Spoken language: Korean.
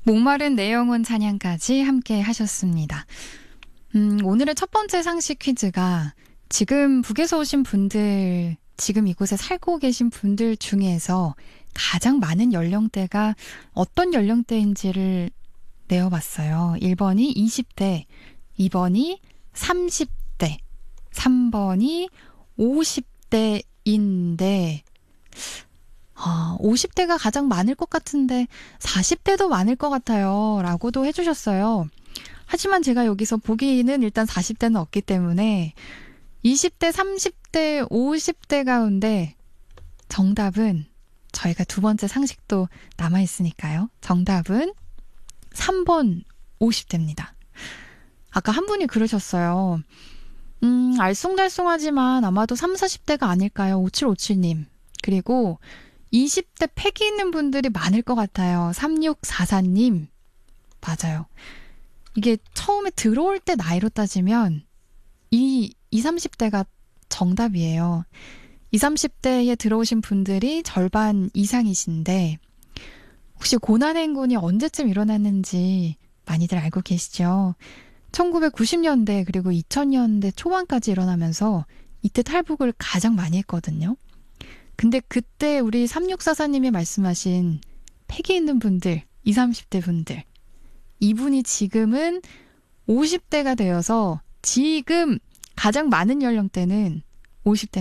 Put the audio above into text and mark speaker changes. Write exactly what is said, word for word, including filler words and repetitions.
Speaker 1: 목마른 내 영혼 찬양까지 함께 하셨습니다. 음, 오늘의 첫 번째 상식 퀴즈가 지금 북에서 오신 분들, 지금 이곳에 살고 계신 분들 중에서 가장 많은 연령대가 어떤 연령대인지를 내어봤어요. 일 번이 이십 대, 이 번이 삼십 대, 삼 번이 오십 대인데 아, 오십 대가 가장 많을 것 같은데 사십 대도 많을 것 같아요. 라고도 해주셨어요. 하지만 제가 여기서 보기는 일단 사십 대는 없기 때문에 이십 대, 삼십 대, 오십 대 가운데 정답은 저희가 두 번째 상식도 남아있으니까요. 정답은 삼 번 오십 대입니다. 아까 한 분이 그러셨어요. 음, 알쏭달쏭하지만 아마도 삼, 사십 대가 아닐까요? 오칠오칠님. 그리고 이십 대 패기 있는 분들이 많을 것 같아요. 삼육사사님. 맞아요. 이게 처음에 들어올 때 나이로 따지면 이, 이십, 삼십 대가 정답이에요. 이십, 삼십 대에 들어오신 분들이 절반 이상이신데 혹시 고난행군이 언제쯤 일어났는지 많이들 알고 계시죠? 천구백구십 년대 그리고 이천 년대 초반까지 일어나면서 이때 탈북을 가장 많이 했거든요. 근데 그때 우리 삼육사사님이 말씀하신 패기 있는 분들, 이십, 삼십 대 분들 이분이 지금은 오십 대가 되어서 지금 가장 많은 연령대는 오십 대